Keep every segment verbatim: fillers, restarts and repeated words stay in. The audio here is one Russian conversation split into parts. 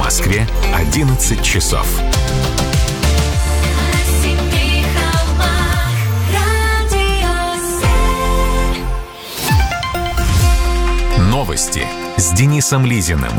Москве одиннадцать часов. Новости с Денисом Лизиным.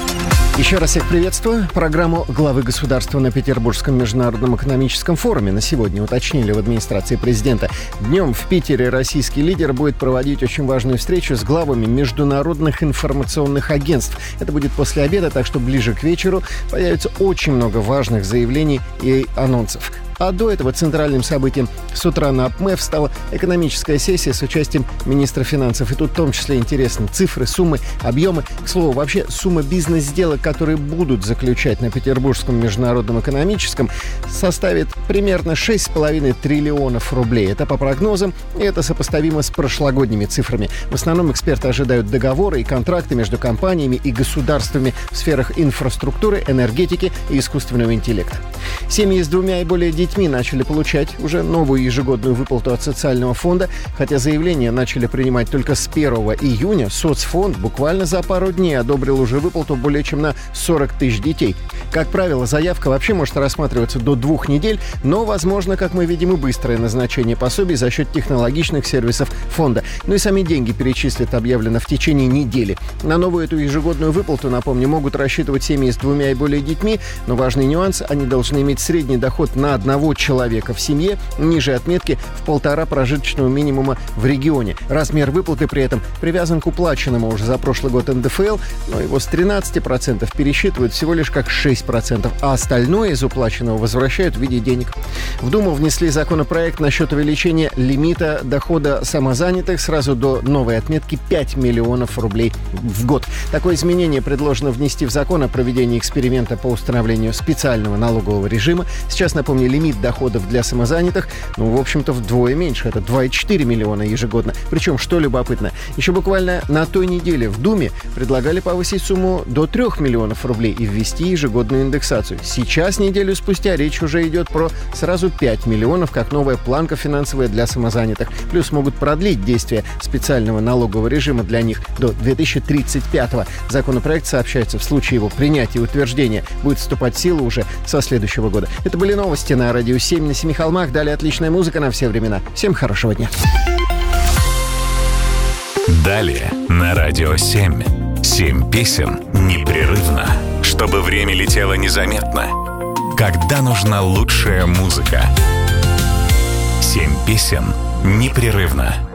Еще раз всех приветствую. Программу главы государства на Петербургском международном экономическом форуме на сегодня уточнили в администрации президента. Днем в Питере российский лидер будет проводить очень важную встречу с главами международных информационных агентств. Это будет после обеда, так что ближе к вечеру появится очень много важных заявлений и анонсов. А до этого центральным событием с утра на АПМЭФ стала экономическая сессия с участием министра финансов. И тут в том числе интересны цифры, суммы, объемы. К слову, вообще сумма бизнес-сделок, которые будут заключать на Петербургском международном экономическом, составит примерно шесть с половиной триллионов рублей. Это по прогнозам, и это сопоставимо с прошлогодними цифрами. В основном эксперты ожидают договоры и контракты между компаниями и государствами в сферах инфраструктуры, энергетики и искусственного интеллекта. Семьи с двумя и более детьми начали получать уже новую ежегодную выплату от социального фонда, хотя заявления начали принимать только с первого июня. Соцфонд буквально за пару дней одобрил уже выплату более чем на сорок тысяч детей. Как правило, заявка вообще может рассматриваться до двух недель, но возможно, как мы видим, и быстрое назначение пособий за счет технологичных сервисов фонда. Ну и сами деньги перечислят, объявлено, в течение недели. На новую эту ежегодную выплату, напомню, могут рассчитывать семьи с двумя и более детьми, но важный нюанс – они должны иметь средний доход на одного человека в семье ниже отметки в полтора прожиточного минимума в регионе. Размер выплаты при этом привязан к уплаченному уже за прошлый год эн дэ эф эл, но его с тринадцати процентов пересчитывают всего лишь как шесть процентов, а остальное из уплаченного возвращают в виде денег. В Думу внесли законопроект насчет увеличения лимита дохода самозанятых сразу до новой отметки пять миллионов рублей в год. Такое изменение предложено внести в закон о проведении эксперимента по установлению специального налогового режима. Сейчас, напомню, лимит доходов для самозанятых, ну, в общем-то, вдвое меньше. Это два и четыре миллиона ежегодно. Причем, что любопытно, еще буквально на той неделе в Думе предлагали повысить сумму до трех миллионов рублей и ввести ежегодную индексацию. Сейчас, неделю спустя, речь уже идет про сразу пять миллионов, как новая планка финансовая для самозанятых. Плюс могут продлить действие специального налогового режима для них до две тысячи тридцать пятого. Законопроект, сообщается, в случае его принятия и утверждения будет вступать в силу уже со следующего года. Это были новости на Радио семь на Семи холмах. Далее отличная музыка на все времена. Всем хорошего дня. Далее на Радио семь. Семь песен непрерывно, чтобы время летело незаметно. Когда нужна лучшая музыка. Семь песен непрерывно.